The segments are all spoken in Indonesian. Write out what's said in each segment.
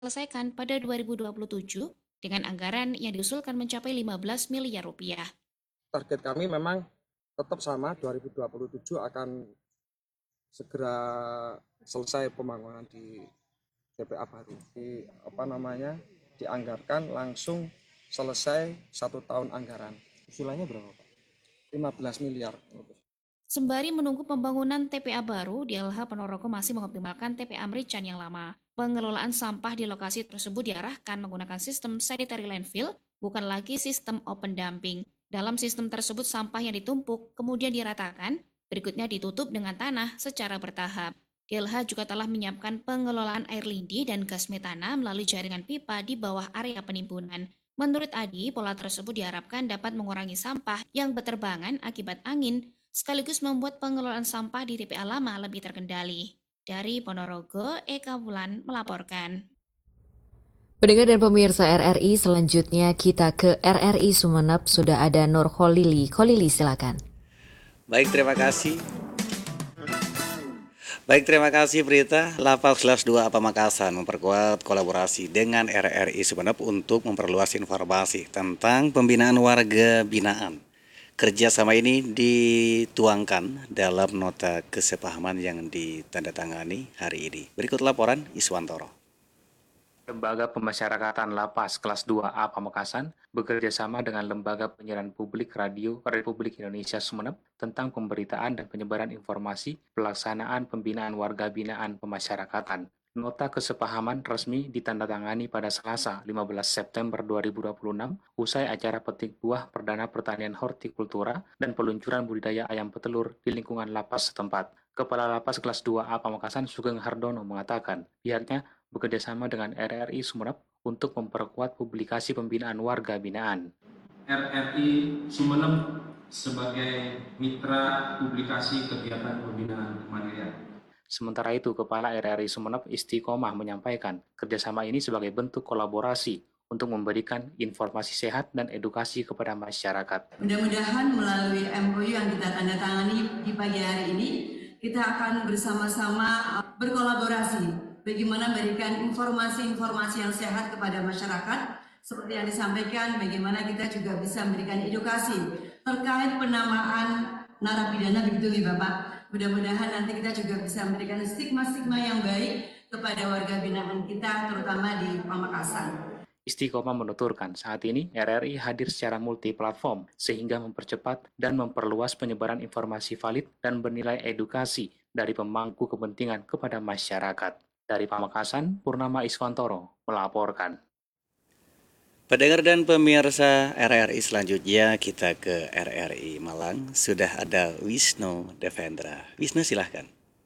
diselesaikan pada 2027 dengan anggaran yang diusulkan mencapai 15 miliar rupiah. Target kami memang tetap sama, 2027 akan segera selesai pembangunan di TPA baru. Dianggarkan langsung selesai 1 tahun anggaran. Usulannya berapa Pak? 15 miliar. Sembari menunggu pembangunan TPA baru, DLH Ponorogo masih mengoptimalkan TPA Merican yang lama. Pengelolaan sampah di lokasi tersebut diarahkan menggunakan sistem sanitary landfill, bukan lagi sistem open dumping. Dalam sistem tersebut sampah yang ditumpuk kemudian diratakan, berikutnya ditutup dengan tanah secara bertahap. DLH juga telah menyiapkan pengelolaan air lindi dan gas metana melalui jaringan pipa di bawah area penimbunan. Menurut Adi, pola tersebut diharapkan dapat mengurangi sampah yang berterbangan akibat angin, sekaligus membuat pengelolaan sampah di TPA lama lebih terkendali. Dari Ponorogo, Eka Wulan melaporkan. Pendengar dan pemirsa RRI, selanjutnya kita ke RRI Sumeneb, sudah ada Nur Kholili. Kholili, silakan. Baik, terima kasih. Berita. Lapak Kelas 2 Pamekasan memperkuat kolaborasi dengan RRI Sumeneb untuk memperluas informasi tentang pembinaan warga binaan. Kerjasama ini dituangkan dalam nota kesepahaman yang ditandatangani hari ini. Berikut laporan Iswantoro. Lembaga Pemasyarakatan Lapas Kelas 2A Pamekasan bekerjasama dengan Lembaga Penyiaran Publik Radio Republik Indonesia Sumeneb tentang pemberitaan dan penyebaran informasi pelaksanaan pembinaan warga binaan pemasyarakatan. Nota kesepahaman resmi ditandatangani pada Selasa 15 September 2026 usai acara petik buah perdana pertanian hortikultura dan peluncuran budidaya ayam petelur di lingkungan lapas setempat. Kepala Lapas Kelas 2A Pamekasan Sugeng Hardono mengatakan pihaknya bekerjasama dengan RRI Sumeneb untuk memperkuat publikasi pembinaan warga binaan. RRI Sumeneb sebagai mitra publikasi kegiatan pembinaan kemandirian. Sementara itu, Kepala RRI Sumeneb Istiqomah menyampaikan kerjasama ini sebagai bentuk kolaborasi untuk memberikan informasi sehat dan edukasi kepada masyarakat. Mudah-mudahan melalui MOU yang kita tandatangani di pagi hari ini, kita akan bersama-sama berkolaborasi bagaimana memberikan informasi-informasi yang sehat kepada masyarakat. Seperti yang disampaikan, bagaimana kita juga bisa memberikan edukasi terkait penamaan narapidana, begitu ya Bapak. Mudah-mudahan nanti kita juga bisa memberikan stigma-stigma yang baik kepada warga binaan kita, terutama di Pamekasan. Istiqomah menuturkan saat ini RRI hadir secara multi-platform sehingga mempercepat dan memperluas penyebaran informasi valid dan bernilai edukasi dari pemangku kepentingan kepada masyarakat. Dari Pamekasan, Purnama Iswantoro melaporkan. Pendengar dan pemirsa RRI, selanjutnya kita ke RRI Malang. Sudah ada Wisnu Devendra. Wisnu, silahkan.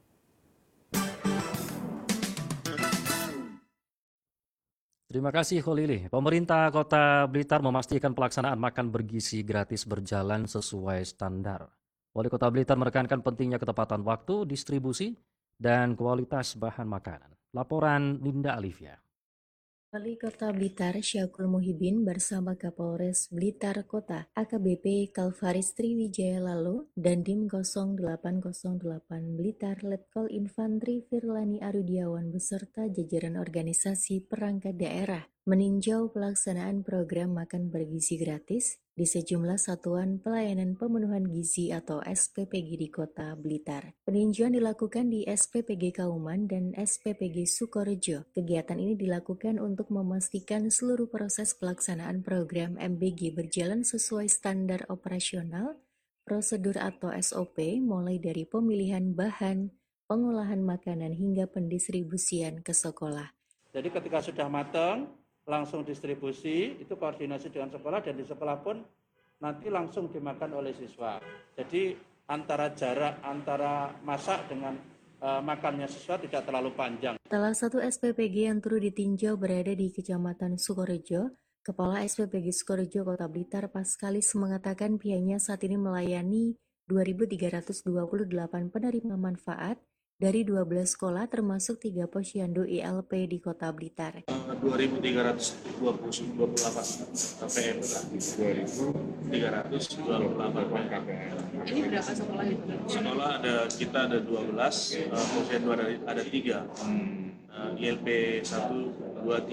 Terima kasih Kholili. Pemerintah Kota Blitar memastikan pelaksanaan makan bergizi gratis berjalan sesuai standar. Wali Kota Blitar menekankan pentingnya ketepatan waktu, distribusi, dan kualitas bahan makanan. Laporan Linda Alivia. Wali Kota Blitar Syakul Muhibin bersama Kapolres Blitar Kota AKBP Kalvaris Triwijaya Lalo dan Dim 0808 Blitar Letkol Infantri Firlani Arudiawan beserta jajaran organisasi perangkat daerah meninjau pelaksanaan program makan bergizi gratis di sejumlah satuan pelayanan pemenuhan gizi atau SPPG di Kota Blitar. Peninjauan dilakukan di SPPG Kauman dan SPPG Sukorejo. Kegiatan ini dilakukan untuk memastikan seluruh proses pelaksanaan program MBG berjalan sesuai standar operasional, prosedur atau SOP, mulai dari pemilihan bahan, pengolahan makanan hingga pendistribusian ke sekolah. Jadi ketika sudah matang, langsung distribusi, itu koordinasi dengan sekolah, dan di sekolah pun nanti langsung dimakan oleh siswa. Jadi antara jarak antara masak dengan makannya siswa tidak terlalu panjang. Salah satu SPPG yang turut ditinjau berada di Kecamatan Sukorejo. Kepala SPPG Sukorejo Kota Blitar Paskalis mengatakan pihaknya saat ini melayani 2.328 penerima manfaat dari 12 sekolah termasuk 3 posyandu ILP di Kota Blitar. 2.328 KPM, 2.328 KPM. Ini berapa sekolah itu? Sekolah kita ada 12, posyandu ada 3. ILP 1 2,